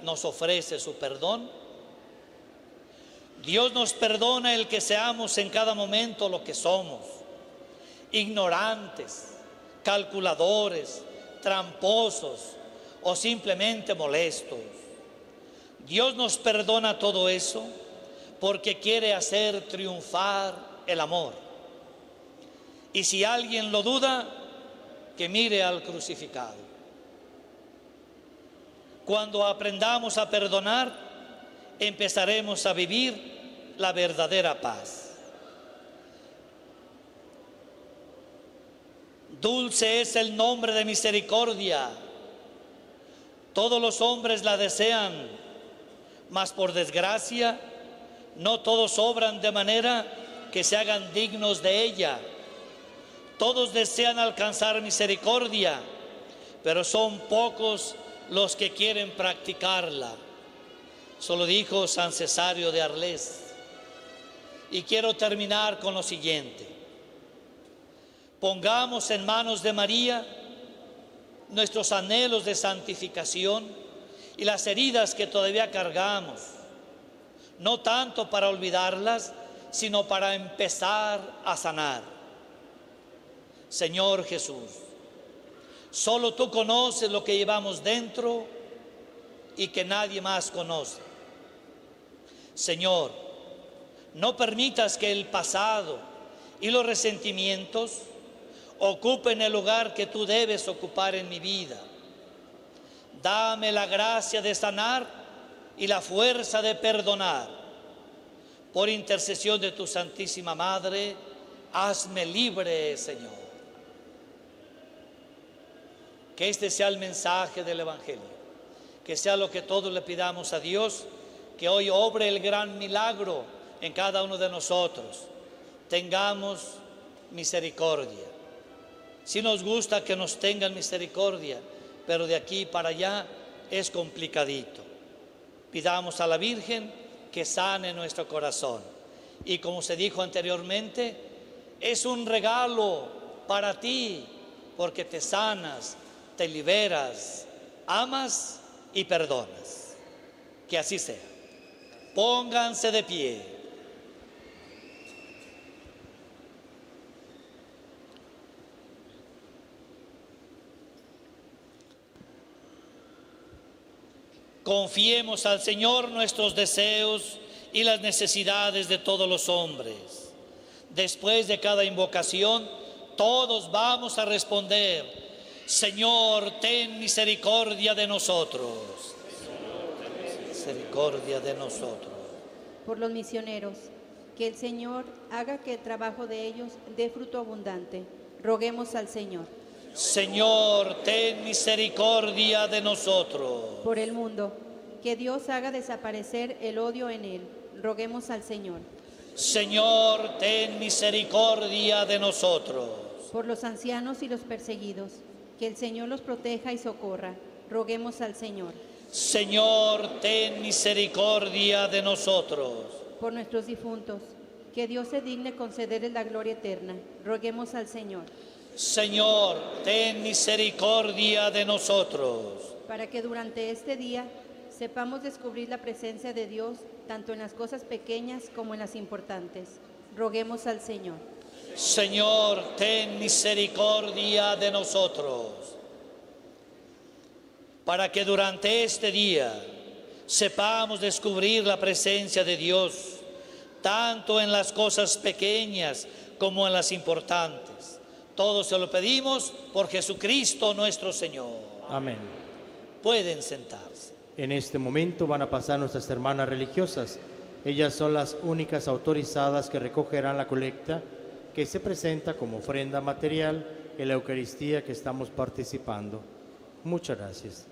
nos ofrece su perdón. Dios nos perdona el que seamos en cada momento lo que somos: ignorantes, calculadores, tramposos o simplemente molestos. Dios nos perdona todo eso porque quiere hacer triunfar el amor. Y si alguien lo duda, que mire al crucificado. Cuando aprendamos a perdonar, empezaremos a vivir la verdadera paz. Dulce es el nombre de misericordia. Todos los hombres la desean, mas por desgracia no todos obran de manera que se hagan dignos de ella. Todos desean alcanzar misericordia, pero son pocos los que quieren practicarla. Eso lo dijo San Cesario de Arles. Y quiero terminar con lo siguiente: pongamos en manos de María nuestros anhelos de santificación y las heridas que todavía cargamos, no tanto para olvidarlas, sino para empezar a sanar. Señor Jesús, solo tú conoces lo que llevamos dentro y que nadie más conoce. Señor, no permitas que el pasado y los resentimientos ocupen el lugar que tú debes ocupar en mi vida. Dame la gracia de sanar y la fuerza de perdonar. Por intercesión de tu Santísima Madre, hazme libre, Señor. Que este sea el mensaje del Evangelio, que sea lo que todos le pidamos a Dios, que hoy obre el gran milagro en cada uno de nosotros. Tengamos misericordia. Si nos gusta que nos tengan misericordia, pero de aquí para allá es complicadito. Pidamos a la Virgen que sane nuestro corazón. Y como se dijo anteriormente, es un regalo para ti, porque te sanas, te liberas, amas y perdonas. Que así sea. Pónganse de pie. Confiemos al Señor nuestros deseos y las necesidades de todos los hombres. Después de cada invocación, todos vamos a responder: Señor, ten misericordia de nosotros. Misericordia de nosotros. Por los misioneros, que el Señor haga que el trabajo de ellos dé fruto abundante. Roguemos al Señor. Señor, ten misericordia de nosotros. Por el mundo, que Dios haga desaparecer el odio en él. Roguemos al Señor. Señor, ten misericordia de nosotros. Por los ancianos y los perseguidos, que el Señor los proteja y socorra. Roguemos al Señor. Señor, ten misericordia de nosotros. Por nuestros difuntos, que Dios se digne concederles la gloria eterna. Roguemos al Señor. Señor, ten misericordia de nosotros. Para que durante este día sepamos descubrir la presencia de Dios tanto en las cosas pequeñas como en las importantes. Roguemos al Señor. Señor, ten misericordia de nosotros. Para que durante este día sepamos descubrir la presencia de Dios tanto en las cosas pequeñas como en las importantes. Todo se lo pedimos por Jesucristo nuestro Señor. Amén. Pueden sentarse. En este momento van a pasar nuestras hermanas religiosas. Ellas son las únicas autorizadas que recogerán la colecta que se presenta como ofrenda material en la Eucaristía que estamos participando. Muchas gracias.